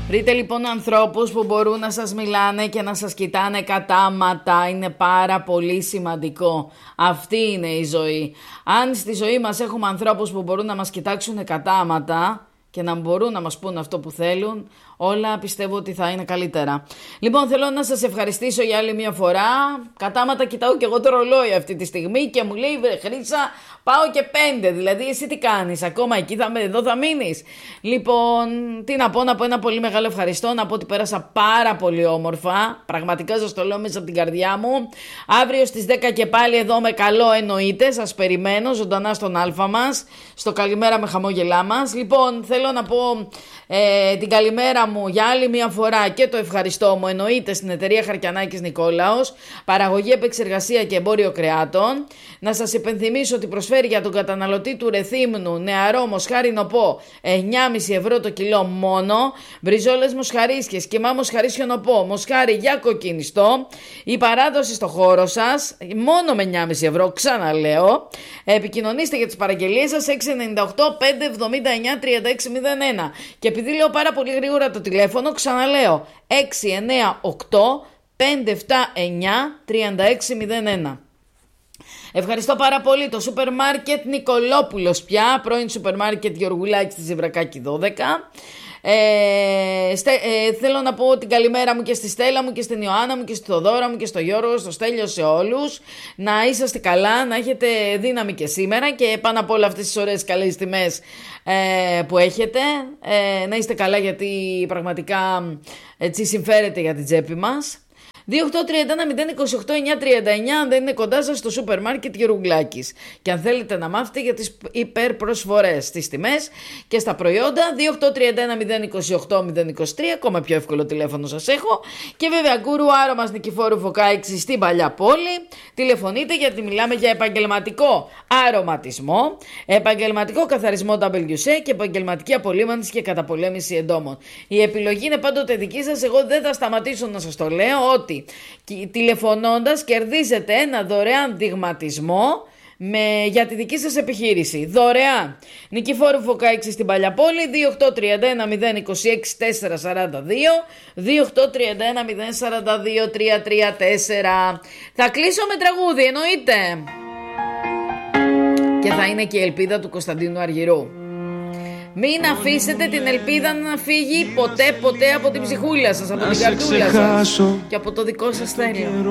Βρείτε λοιπόν ανθρώπους που μπορούν να σας μιλάνε και να σας κοιτάνε κατάματα. Είναι πάρα πολύ σημαντικό. Αυτή είναι η ζωή. Αν στη ζωή μας έχουμε ανθρώπους που μπορούν να μας κοιτάξουν κατάματα και να μπορούν να μας πούν αυτό που θέλουν, όλα πιστεύω ότι θα είναι καλύτερα. Λοιπόν, θέλω να σας ευχαριστήσω για άλλη μια φορά. Κατάματα κοιτάω και εγώ το ρολόι αυτή τη στιγμή και μου λέει Χρύσα, πάω και 5. Δηλαδή εσύ τι κάνεις, ακόμα εκεί εδώ θα μείνεις? Λοιπόν, τι να πω ένα πολύ μεγάλο ευχαριστώ. Να πω ότι πέρασα πάρα πολύ όμορφα. Πραγματικά σας το λέω μέσα από την καρδιά μου. Αύριο στις 10 και πάλι εδώ με καλό εννοείται. Σας περιμένω ζωντανά στον Αλφα μας, στο καλημέρα με χαμόγελά μας. Λοιπόν, θέλω να πω την καλημέρα μου για άλλη μια φορά και το ευχαριστώ μου εννοείται στην εταιρεία Χαρκιανάκης Νικόλαος, παραγωγή, επεξεργασία και εμπόριο κρεάτων. Να σας υπενθυμίσω ότι προσφέρει για τον καταναλωτή του Ρεθύμνου νεαρό μοσχάρι νοπό 9,5 ευρώ το κιλό μόνο, μπριζόλες μοσχαρίσκες, κιμά μοσχαρίσιο νοπό, μοσχάρι για κοκκινιστό. Η παράδοση στο χώρο σας μόνο με 9,5 ευρώ, ξαναλέω. Επικοινωνήστε για τις παραγγελίες σας 698 579 3601. Και επειδή λέω πάρα πολύ γρήγορα το τηλέφωνο, ξαναλέω 698 579 3601. Ευχαριστώ πάρα πολύ το σούπερ μάρκετ Νικολόπουλος πια, πρώην σούπερ μάρκετ Γεωργουλάκη στη Ζευρακάκη 12. Θέλω να πω την καλημέρα μου και στη Στέλλα μου και στην Ιωάννα μου και στη Θοδόρα μου και στο Γιώργο, στο Στέλιο, σε όλους. Να είσαστε καλά, να έχετε δύναμη και σήμερα και πάνω από όλα αυτές τις ωραίες καλές τιμές που έχετε. Να είστε καλά γιατί πραγματικά έτσι συμφέρετε για την τσέπη μας. 2831 028 939 αν δεν είναι κοντά σας στο σούπερ μάρκετ Γερουγκλάκης. Και αν θέλετε να μάθετε για τις υπερπροσφορές στις τιμές και στα προϊόντα, 2831 028 023, ακόμα πιο εύκολο τηλέφωνο σας έχω. Και βέβαια Γκούρου Άρωμας Νικηφόρου Φωκάηξη στην Παλιά Πόλη. Τηλεφωνείτε γιατί μιλάμε για επαγγελματικό αρωματισμό, επαγγελματικό καθαρισμό WC και επαγγελματική απολύμανση και καταπολέμηση εντόμων. Η επιλογή είναι πάντοτε δική σας. Εγώ δεν θα σταματήσω να σας το λέω ότι τηλεφωνώντας κερδίζετε ένα δωρεάν δειγματισμό για τη δική σας επιχείρηση. Δωρεάν. Νικηφόρου Φωκάηξη στην Παλιά Πόλη, 2831 026 442, 2831 042 334. Θα κλείσω με τραγούδι, εννοείται. Και θα είναι και η ελπίδα του Κωνσταντίνου Αργυρού. Μην αφήσετε την ελπίδα να φύγει ποτέ από την ψυχούλα σας, από την καρδούλα σας και από το δικό σας θέλιο.